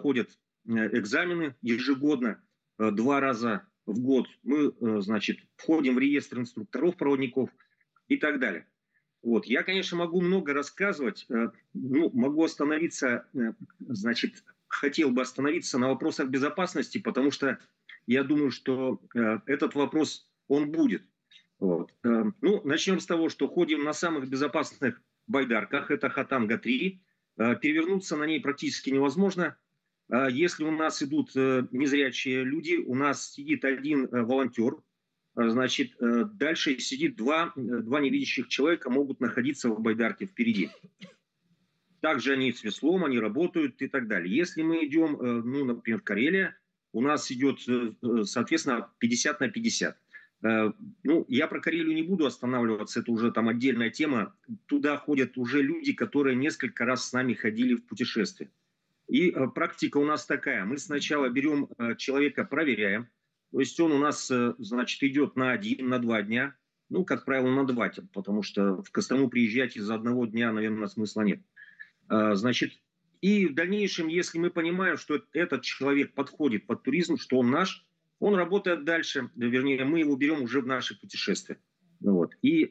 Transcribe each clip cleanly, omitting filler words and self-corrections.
проходят экзамены ежегодно, 2 раза в год. Мы, значит, входим в реестр инструкторов-проводников и так далее. Вот. Я, конечно, могу много рассказывать, могу остановиться, значит, хотел бы остановиться на вопросах безопасности, потому что я думаю, что этот вопрос, он будет. Вот. Начнем с того, что ходим на самых безопасных байдарках, это Хатанга-3, перевернуться на ней практически невозможно. Если у нас идут незрячие люди, у нас сидит один волонтер, значит, дальше сидит два невидящих человека, могут находиться в байдарке впереди. Также они с веслом, они работают и так далее. Если мы идем, например, в Карелия, у нас идет, соответственно, 50 на 50. Я про Карелию не буду останавливаться, это уже там отдельная тема. Туда ходят уже люди, которые несколько раз с нами ходили в путешествие. И практика у нас такая. Мы сначала берем человека, проверяем. То есть он у нас, значит, идет на 1, на 2 дня. Как правило, на 2, потому что в Кострому приезжать из-за одного дня, наверное, смысла нет. Значит, и в дальнейшем, если мы понимаем, что этот человек подходит под туризм, что он наш, он работает дальше. Вернее, мы его берем уже в наши путешествия. Вот. И,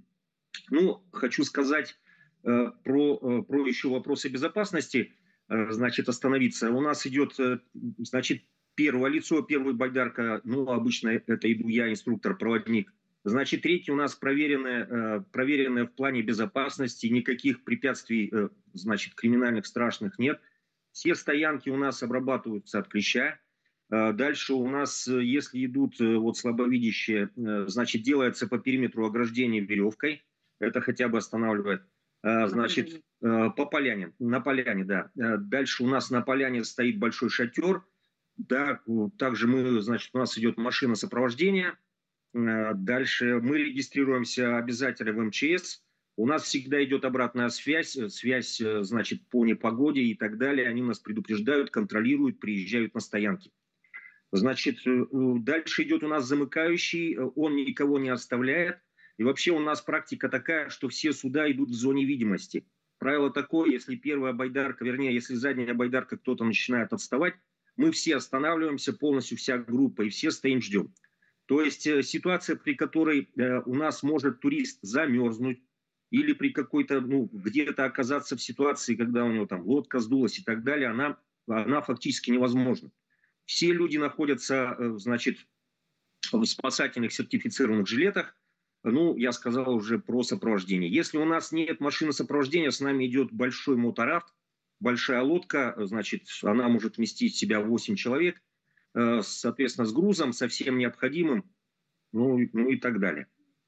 хочу сказать про еще вопросы безопасности. Значит, остановиться. У нас идет, значит, первое лицо, первая байдарка, обычно это иду я, инструктор-проводник. Значит, третье у нас проверенное в плане безопасности, никаких препятствий, значит, криминальных страшных нет. Все стоянки у нас обрабатываются от клеща. Дальше у нас, если идут слабовидящие, значит, делается по периметру ограждения веревкой. Это хотя бы останавливает. Значит, по поляне, на поляне, да. Дальше у нас на поляне стоит большой шатер. Да, также у нас идет машина сопровождения. Дальше мы регистрируемся обязательно в МЧС. У нас всегда идет обратная связь, значит, по непогоде и так далее. Они нас предупреждают, контролируют, приезжают на стоянки. Значит, дальше идет у нас замыкающий, он никого не оставляет. И вообще у нас практика такая, что все суда идут в зоне видимости. Правило такое, если первая байдарка, если задняя байдарка кто-то начинает отставать, мы все останавливаемся, полностью вся группа, и все стоим, ждем. То есть ситуация, при которой у нас может турист замерзнуть или при какой-то, где-то оказаться в ситуации, когда у него там лодка сдулась и так далее, она фактически невозможна. Все люди находятся, значит, в спасательных сертифицированных жилетах. Я сказал уже про сопровождение. Если у нас нет машины сопровождения, с нами идет большой моторафт, большая лодка, значит, она может вместить в себя 8 человек, соответственно, с грузом, со всем необходимым, и так далее.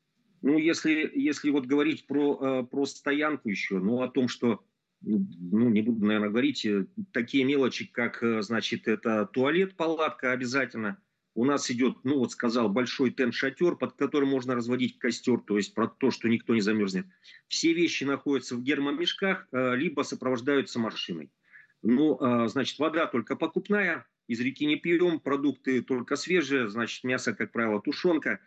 Если говорить про стоянку еще, о том, что, не буду, наверное, говорить, такие мелочи, как, значит, это туалет, палатка обязательно. У нас идет, сказал, большой тент-шатер, под которым можно разводить костер, то есть про то, что никто не замерзнет. Все вещи находятся в гермомешках, либо сопровождаются машиной. Значит, вода только покупная, из реки не пьем, продукты только свежие, значит, мясо, как правило, тушенка.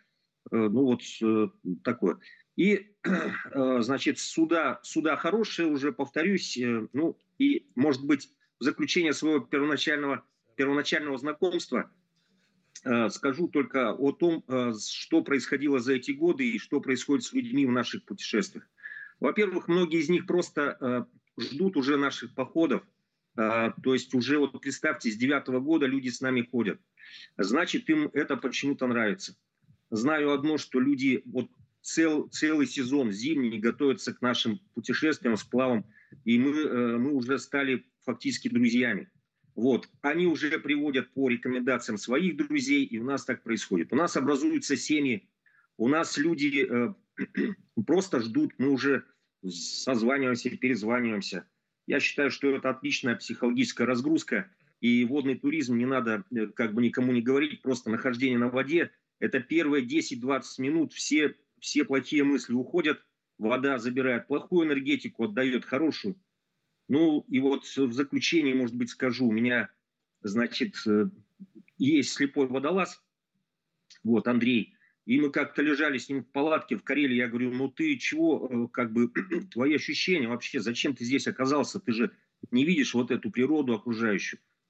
Такое. И, значит, суда хорошие, уже повторюсь, и, может быть, в заключение своего первоначального знакомства скажу только о том, что происходило за эти годы и что происходит с людьми в наших путешествиях. Во-первых, многие из них просто ждут уже наших походов. То есть уже, представьте, с 2009 года люди с нами ходят. Значит, им это почему-то нравится. Знаю одно, что люди целый сезон зимний готовятся к нашим путешествиям, сплавам, и мы уже стали фактически друзьями. Они уже приводят по рекомендациям своих друзей, и у нас так происходит. У нас образуются семьи, у нас люди просто ждут, мы уже созваниваемся, перезваниваемся. Я считаю, что это отличная психологическая разгрузка, и водный туризм, не надо никому не говорить, просто нахождение на воде, это первые 10-20 минут, все плохие мысли уходят, вода забирает плохую энергетику, отдает хорошую. И в заключение, может быть, скажу, у меня, значит, есть слепой водолаз, Андрей, и мы как-то лежали с ним в палатке в Карелии, я говорю, ты чего, твои ощущения вообще, зачем ты здесь оказался, ты же не видишь эту природу окружающую.